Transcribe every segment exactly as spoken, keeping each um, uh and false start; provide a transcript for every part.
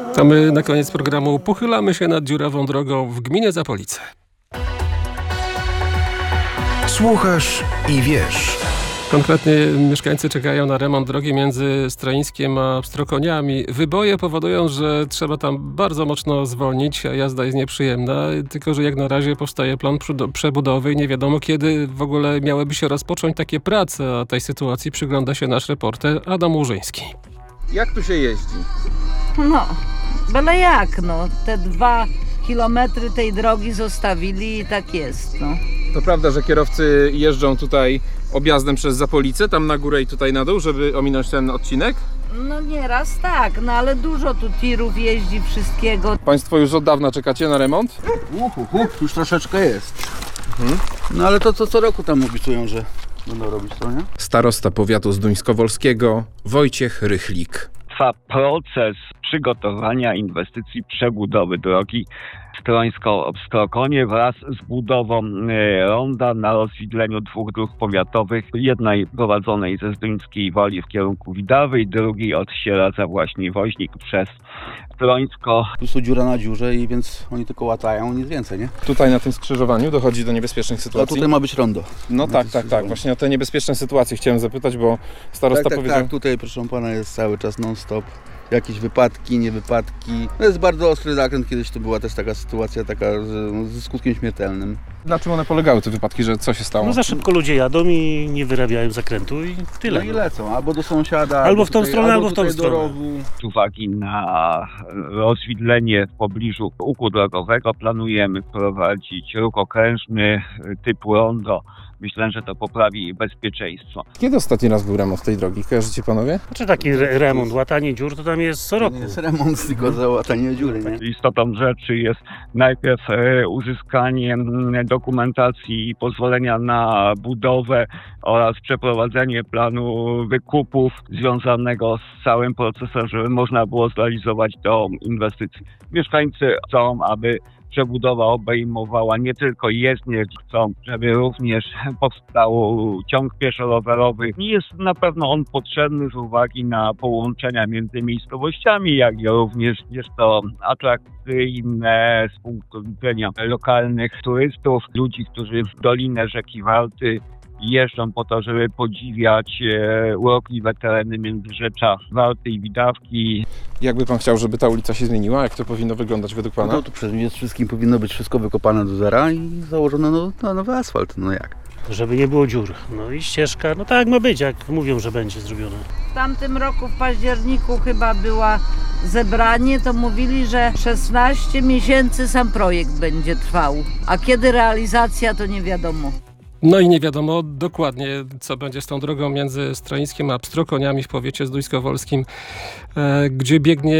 A my na koniec programu pochylamy się nad dziurawą drogą w gminie Zapolice. Słuchasz i wiesz. Konkretnie mieszkańcy czekają na remont drogi między Stroińskiem a Pstrokoniami. Wyboje powodują, że trzeba tam bardzo mocno zwolnić, a jazda jest nieprzyjemna. Tylko że jak na razie powstaje plan przebudowy i nie wiadomo, kiedy w ogóle miałyby się rozpocząć takie prace. A tej sytuacji przygląda się nasz reporter Adam Łużyński. Jak tu się jeździ? No, byle jak, no. Te dwa kilometry tej drogi zostawili i tak jest, no. To prawda, że kierowcy jeżdżą tutaj objazdem przez Zapolicę, tam na górę i tutaj na dół, żeby ominąć ten odcinek? No nieraz tak, no ale dużo tu tirów jeździ, wszystkiego. Państwo już od dawna czekacie na remont? Uhu, już troszeczkę jest. Mhm. No ale to co co roku tam obiecują, że będą robić to, nie? Starosta powiatu zduńskowolskiego Wojciech Rychlik. Trwa proces przygotowania inwestycji przebudowy drogi Stroińsko-Pstrokonie wraz z budową ronda na rozwidleniu dwóch dróg powiatowych, jednej prowadzonej ze Zduńskiej Woli w kierunku Widawy i drugiej od Sieradza właśnie Woźnik przez Stroińsko. Po prostu dziura na dziurze i więc oni tylko łatają, nic więcej, nie? Tutaj na tym skrzyżowaniu dochodzi do niebezpiecznych sytuacji. A tutaj ma być rondo. No tak, tak, tak. Właśnie o te niebezpieczne sytuacje chciałem zapytać, bo starosta tak, tak, powiedział... Tak, tutaj proszę pana jest cały czas non-stop. Jakieś wypadki, niewypadki. To jest bardzo ostry zakręt. Kiedyś to była też taka sytuacja, taka że, ze skutkiem śmiertelnym. Na czym one polegały, te wypadki, że co się stało? No za szybko ludzie jadą i nie wyrabiają zakrętu i tyle. No i lecą, albo do sąsiada, albo w tą tutaj, stronę, albo, albo w tą stronę. Z uwagi na rozwidlenie w pobliżu łuku drogowego planujemy wprowadzić ruch okrężny typu rondo. Myślę, że to poprawi bezpieczeństwo. Kiedy ostatni raz był remont tej drogi? Kojarzycie panowie? Czy taki re- remont, łatanie dziur to tam jest co roku? To nie jest remont, tylko za łatanie dziury, nie? Istotą rzeczy jest najpierw uzyskanie dokumentacji i pozwolenia na budowę oraz przeprowadzenie planu wykupów związanego z całym procesem, żeby można było zrealizować tą inwestycję. Mieszkańcy chcą, aby przebudowa obejmowała nie tylko jezdnię, chcą, żeby również powstał ciąg pieszo-rowerowy. I jest na pewno on potrzebny z uwagi na połączenia między miejscowościami, jak i również jest to atrakcyjne z punktu widzenia lokalnych turystów, ludzi, którzy w dolinę rzeki Warty jeżdżą po to, żeby podziwiać e, urokliwe tereny Międzyrzecza, Warty i Widawki. Jakby pan chciał, żeby ta ulica się zmieniła? Jak to powinno wyglądać według pana? No to przede wszystkim powinno być wszystko wykopane do zera i założone no, na nowy asfalt. No jak? Żeby nie było dziur. No i ścieżka, no tak jak ma być, jak mówią, że będzie zrobione. W tamtym roku w październiku chyba była zebranie, to mówili, że szesnaście miesięcy sam projekt będzie trwał. A kiedy realizacja, to nie wiadomo. No i nie wiadomo dokładnie, co będzie z tą drogą między Stroińskiem a Pstrokoniami w powiecie zduńskowolskim, e, gdzie biegnie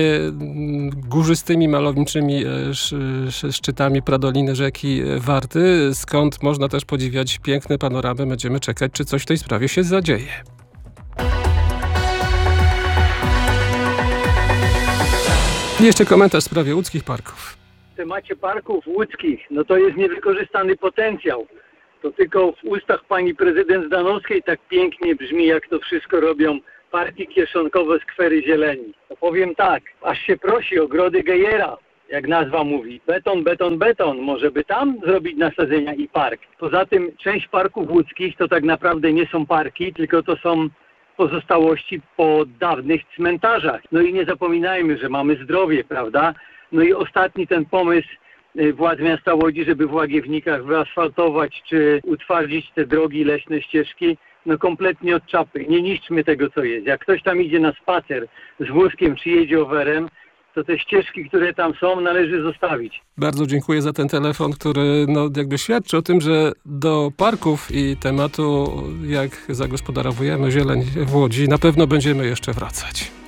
m, górzystymi, malowniczymi e, sz, szczytami pradoliny rzeki Warty, skąd można też podziwiać piękne panoramy. Będziemy czekać, czy coś w tej sprawie się zadzieje. I jeszcze komentarz w sprawie łódzkich parków. W temacie parków łódzkich, no to jest niewykorzystany potencjał. To tylko w ustach pani prezydent Zdanowskiej tak pięknie brzmi, jak to wszystko robią parki kieszonkowe, skwery zieleni. To powiem tak, aż się prosi ogrody Gejera, jak nazwa mówi. Beton, beton, beton. Może by tam zrobić nasadzenia i park. Poza tym część parków łódzkich to tak naprawdę nie są parki, tylko to są pozostałości po dawnych cmentarzach. No i nie zapominajmy, że mamy zdrowie, prawda? No i ostatni ten pomysł władz miasta Łodzi, żeby w Łagiewnikach wyasfaltować czy utwardzić te drogi, leśne ścieżki, no kompletnie od czapy. Nie niszczmy tego, co jest. Jak ktoś tam idzie na spacer z wózkiem czy jedzie rowerem, to te ścieżki, które tam są, należy zostawić. Bardzo dziękuję za ten telefon, który no, jakby świadczy o tym, że do parków i tematu, jak zagospodarowujemy zieleń w Łodzi, na pewno będziemy jeszcze wracać.